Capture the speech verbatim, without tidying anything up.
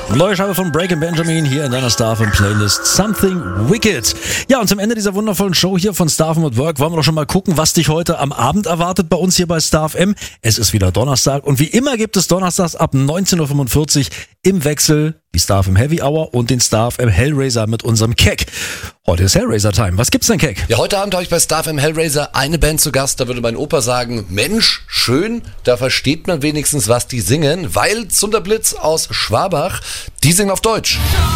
Neue Scheibe von Breaking Benjamin hier in deiner Star F M Playlist Something Wicked. Ja, und zum Ende dieser wundervollen Show hier von Star F M at Work wollen wir doch schon mal gucken, was dich heute am Abend erwartet bei uns hier bei Star F M. Es ist wieder Donnerstag und wie immer gibt es donnerstags ab neunzehn Uhr fünfundvierzig im Wechsel die Star F M Heavy Hour und den Star F M Hellraiser mit unserem Keck. Heute ist Hellraiser Time. Was gibt's denn, Keck? Ja, heute Abend habe ich bei Star F M Hellraiser eine Band zu Gast. Da würde mein Opa sagen, Mensch, schön, da versteht man wenigstens, was die singen, weil Zunderblitz aus Schwabach, die singen auf Deutsch.